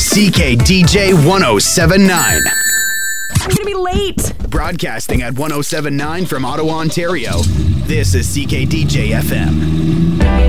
CKDJ 1079. I'm going to be late. Broadcasting at 1079 from Ottawa, Ontario. This is CKDJ FM.